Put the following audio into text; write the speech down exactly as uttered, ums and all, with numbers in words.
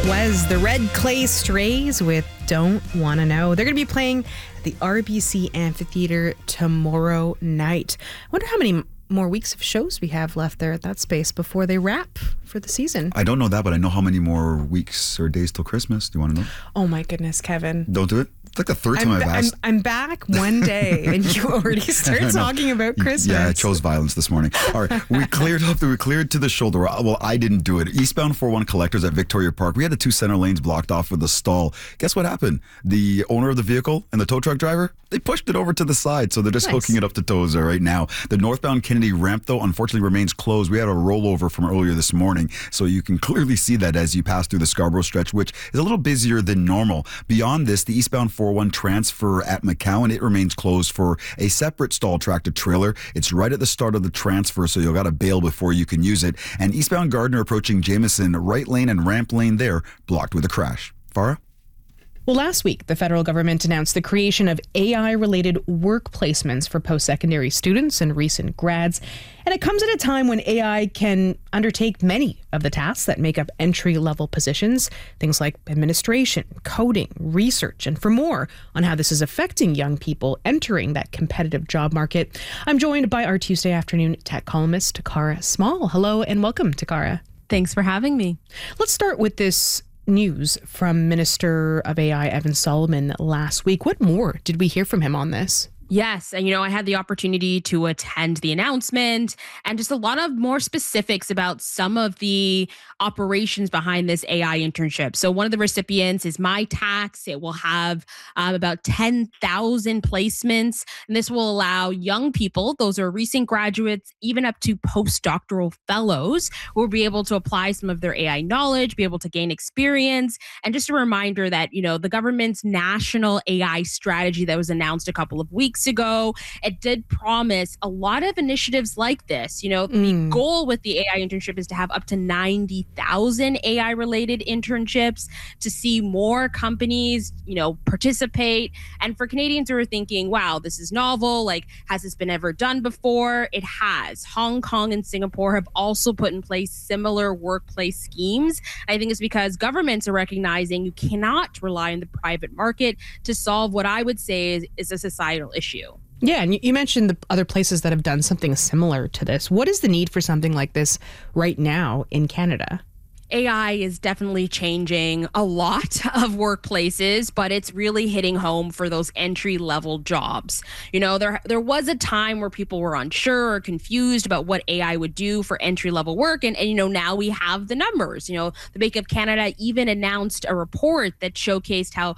That was the Red Clay Strays with Don't Wanna Know. They're going to be playing at the R B C Amphitheater tomorrow night. I wonder how many more weeks of shows we have left there at that space before they wrap for the season. I don't know that, but I know how many more weeks or days till Christmas. Do you want to know? Oh my goodness, Kevin. Don't do it. It's like the third time I'm, I've ba- asked. I'm, I'm back one day and you already start talking about Christmas. Yeah, I chose violence this morning. All right, we cleared up. We cleared to the shoulder. Well, I didn't do it. Eastbound four one collectors at Victoria Park. We had the two center lanes blocked off with a stall. Guess what happened? The owner of the vehicle and the tow truck driver, they pushed it over to the side, so they're just Nice. hooking it up to Toza right now. The northbound Kennedy ramp, though, unfortunately remains closed. We had a rollover from earlier this morning, so you can clearly see that as you pass through the Scarborough stretch, which is a little busier than normal. Beyond this, the eastbound four one transfer at McCowan, it remains closed for a separate stall tractor trailer. It's right at the start of the transfer, so you'll got to bail before you can use it. And eastbound Gardner approaching Jameson, right lane and ramp lane there, blocked with a crash. Farah? Well, last week, the federal government announced the creation of A I-related work placements for post-secondary students and recent grads. And it comes at a time when A I can undertake many of the tasks that make up entry-level positions, things like administration, coding, research. And for more on how this is affecting young people entering that competitive job market, I'm joined by our Tuesday afternoon tech columnist, Takara Small. Hello and welcome, Takara. Thanks for having me. Let's start with this news from Minister of A I Evan Solomon last week. What more did we hear from him on this? Yes. And, you know, I had the opportunity to attend the announcement and just a lot of more specifics about some of the operations behind this A I internship. So one of the recipients is MyTax. It will have um, about ten thousand placements. And this will allow young people, those are recent graduates, even up to postdoctoral fellows, who will be able to apply some of their A I knowledge, be able to gain experience. And just a reminder that, you know, the government's national A I strategy that was announced a couple of weeks ago, it did promise a lot of initiatives like this. You know, Mm. the goal with the A I internship is to have up to ninety thousand A I related internships, to see more companies, you know, participate. And for Canadians who are thinking, wow, this is novel, like, has this been ever done before? It has. Hong Kong and Singapore have also put in place similar workplace schemes. I think it's because governments are recognizing you cannot rely on the private market to solve what I would say is, is a societal issue. Yeah, and you- you mentioned the other places that have done something similar to this. What is the need for something like this right now in Canada? A I is definitely changing a lot of workplaces, but it's really hitting home for those entry level jobs. You know, there there was a time where people were unsure or confused about what A I would do for entry level work. And, and, you know, now we have the numbers. You know, the Bank of Canada even announced a report that showcased how